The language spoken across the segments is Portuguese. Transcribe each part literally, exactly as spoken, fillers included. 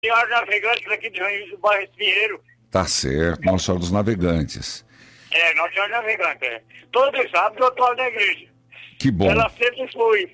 Senhora Navegante daqui de Joinville do bairro Espinheiro. Tá certo, Nossa Senhora dos Navegantes. É, Nossa Senhora Navegante, é. Todo sábado eu tô lá na igreja. Que bom. Ela sempre foi.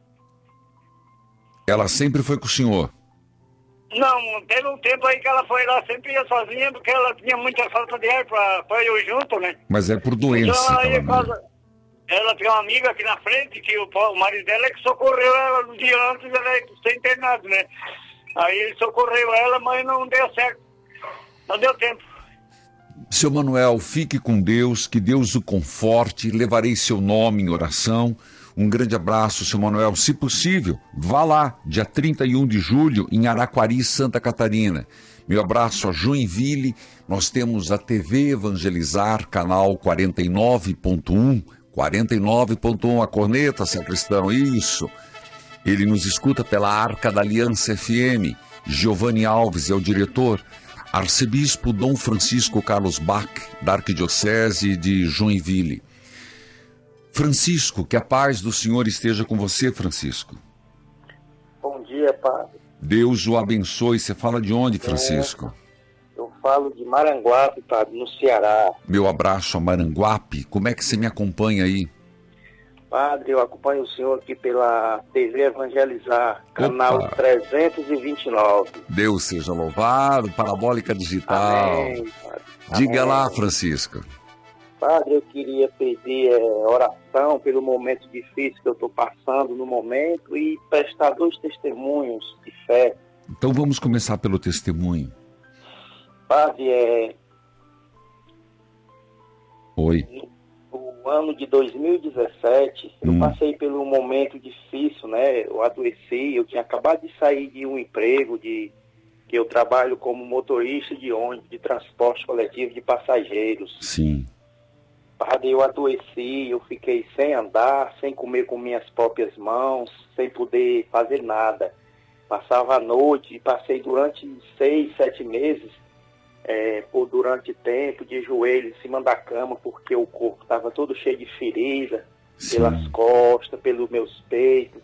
Ela sempre foi com o senhor? Não, teve um tempo aí que ela foi lá, sempre ia sozinha, porque ela tinha muita falta de ar pra, pra eu ir junto, né? Mas é por doença. Então, aí, ela, causa, ela tem uma amiga aqui na frente, que o, o marido dela é que socorreu ela no dia antes, ela ia ser internado, né? Aí ele socorreu ela, mas não deu certo. Não deu tempo. Seu Manuel, fique com Deus, que Deus o conforte, levarei seu nome em oração. Um grande abraço, seu Manuel. Se possível, vá lá, dia trinta e um de julho, em Araquari, Santa Catarina. Meu abraço a Joinville. Nós temos a T V Evangelizar, canal quarenta e nove ponto um. quarenta e nove ponto um, a corneta, sacristão, isso. Ele nos escuta pela Arca da Aliança F M. Giovanni Alves é o diretor. Arcebispo Dom Francisco Carlos Bach, da Arquidiocese de Joinville. Francisco, que a paz do Senhor esteja com você, Francisco. Bom dia, padre. Deus o abençoe. Você fala de onde, Francisco? É, eu falo de Maranguape, padre, no Ceará. Meu abraço a Maranguape. Como é que você me acompanha aí? Padre, eu acompanho o senhor aqui pela T V Evangelizar, canal Opa. trezentos e vinte e nove. Deus seja louvado, Parabólica Digital. Amém, padre. Diga Amém. lá, Francisco. Padre, eu queria pedir é, oração pelo momento difícil que eu estou passando no momento e prestar dois testemunhos de fé. Então vamos começar pelo testemunho. Padre, é... Oi. No ano de dois mil e dezessete, Hum. eu passei por um momento difícil, né? Eu adoeci, eu tinha acabado de sair de um emprego de que eu trabalho como motorista de ônibus, de transporte coletivo de passageiros. Sim. Padre, eu adoeci, eu fiquei sem andar, sem comer com minhas próprias mãos, sem poder fazer nada. Passava a noite e passei durante seis, sete meses, é, por durante tempo, de joelho em cima da cama, porque o corpo estava todo cheio de ferida, Sim. pelas costas, pelos meus peitos,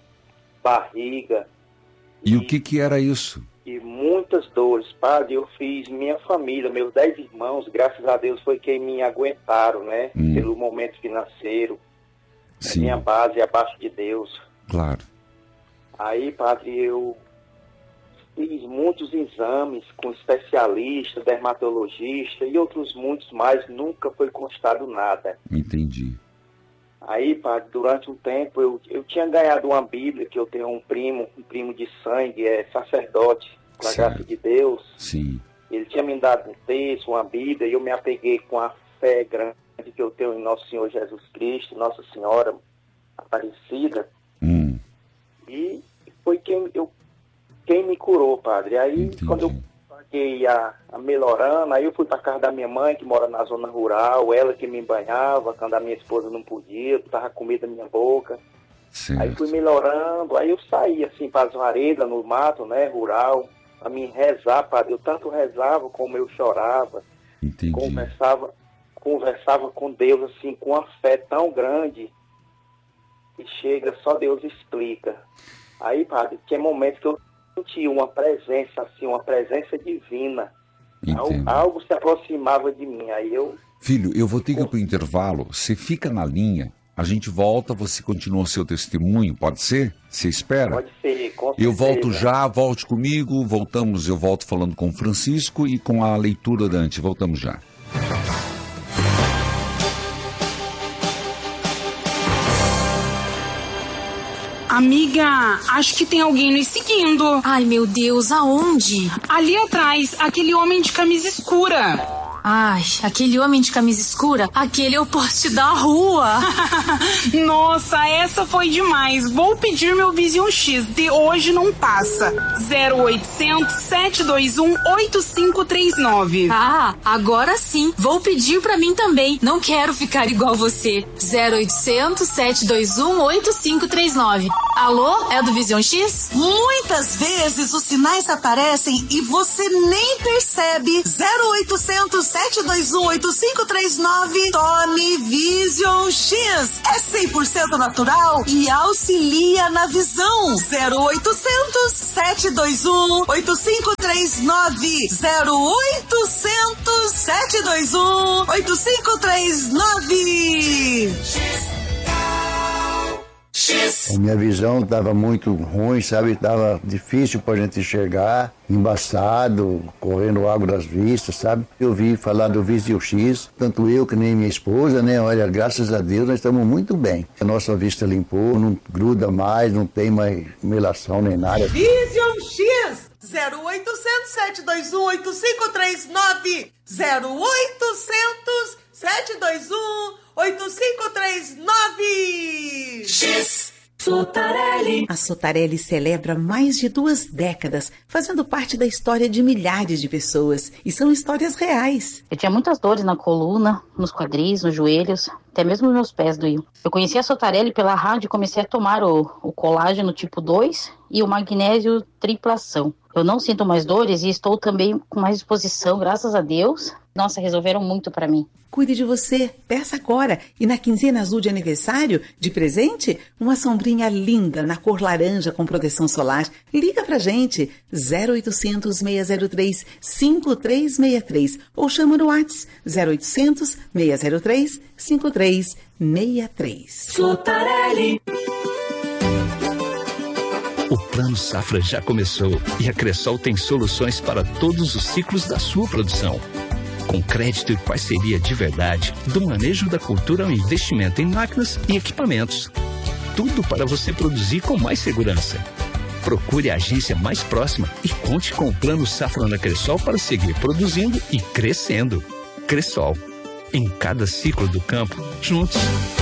barriga. E, e o que que era isso? E muitas dores. Padre, eu fiz minha família, meus dez irmãos, graças a Deus foi quem me aguentaram, né? Hum. Pelo momento financeiro. Sim. Minha base é abaixo de Deus. Claro. Aí, padre, eu fiz muitos exames com especialista, dermatologista e outros muitos mais, nunca foi constado nada. Entendi. Aí, padre, durante um tempo, eu, eu tinha ganhado uma Bíblia, que eu tenho um primo, um primo de sangue, é sacerdote, com a Certo. graça de Deus. Sim. Ele tinha me dado um texto, uma Bíblia, e eu me apeguei com a fé grande que eu tenho em Nosso Senhor Jesus Cristo, Nossa Senhora Aparecida. Hum. E foi quem, eu, quem me curou, padre. Aí, Entendi. quando eu paguei a, a melhorando, aí eu fui para casa da minha mãe, que mora na zona rural, ela que me banhava, quando a minha esposa não podia, tava comida na minha boca. Certo. Aí fui melhorando, aí eu saí assim para as varedas, no mato, né, rural, para me rezar, padre. Eu tanto rezava como eu chorava, Entendi. conversava, conversava com Deus assim, com uma fé tão grande, que chega, só Deus explica. Aí, padre, tinha momentos que eu senti uma presença, assim, uma presença divina. Algo, Entendo. algo se aproximava de mim, aí eu... Filho, eu vou ter que ir para o intervalo. Você fica na linha, a gente volta, você continua o seu testemunho, pode ser? Você espera? Pode ser, com Eu certeza. volto já, volte comigo, voltamos, eu volto falando com o Francisco e com a leitura da Dante. Voltamos já. Amiga, acho que tem alguém nos seguindo. Ai, meu Deus, aonde? Ali atrás, aquele homem de camisa escura. Ai, aquele homem de camisa escura, aquele é o poste da rua. Nossa, essa foi demais. Vou pedir meu Vision X, de hoje não passa. zero oitocentos, sete dois um, oito cinco três nove. Ah, agora sim. Vou pedir pra mim também. Não quero ficar igual você. zero oitocentos, sete dois um, oito cinco três nove. Alô, é do Vision X? Muitas vezes os sinais aparecem e você nem percebe. zero oitocentos, sete dois um, oito cinco três nove. Tome Vision X. É cem por cento natural e auxilia na visão. zero oitocentos, sete dois um, oito cinco três nove. zero oitocentos, sete dois um, oito cinco três nove. A minha visão estava muito ruim, sabe? Estava difícil para a gente enxergar, embaçado, correndo água das vistas, sabe? Eu vi falar do Vision X, tanto eu que nem minha esposa, né? Olha, graças a Deus nós estamos muito bem. A nossa vista limpou, não gruda mais, não tem mais melação nem nada. Vision X! zero oitocentos, sete dois um, oito cinco três nove. zero oitocentos, sete dois um, oito cinco três nove. X. Sotarelli. A Sotarelli celebra mais de duas décadas, fazendo parte da história de milhares de pessoas. E são histórias reais. Eu tinha muitas dores na coluna, nos quadris, nos joelhos, até mesmo meus pés doíam. Eu conheci a Sotarelli pela rádio e comecei a tomar o, o colágeno tipo dois e o magnésio triplação. Eu não sinto mais dores e estou também com mais disposição, graças a Deus. Nossa, resolveram muito pra mim. Cuide de você, peça agora. E na quinzena azul de aniversário, de presente, uma sombrinha linda na cor laranja com proteção solar. Liga pra gente, zero oitocentos, seis zero três, cinco três seis três ou chama no WhatsApp, zero oitocentos, seis zero três, cinco três seis três. Sotarelli. O Plano Safra já começou e a Cressol tem soluções para todos os ciclos da sua produção. Com crédito e parceria de verdade, do manejo da cultura ao investimento em máquinas e equipamentos. Tudo para você produzir com mais segurança. Procure a agência mais próxima e conte com o Plano Safra na Cressol para seguir produzindo e crescendo. Cressol, em cada ciclo do campo, juntos.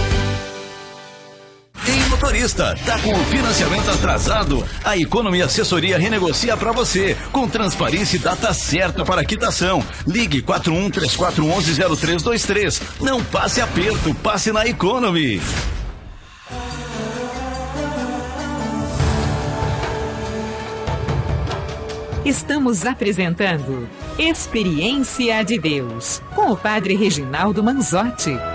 Ei, motorista, tá com o financiamento atrasado? A Economy Assessoria renegocia para você, com transparência e data certa para quitação. Ligue quatro um três quatro um um zero três dois três. Não passe aperto, passe na Economy. Estamos apresentando Experiência de Deus, com o Padre Reginaldo Manzotti.